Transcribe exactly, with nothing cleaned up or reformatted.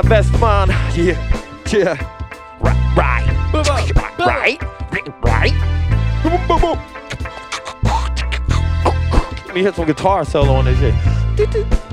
best man. Yeah, yeah. Right, right, right, right. Let me hit some guitar solo on this shit.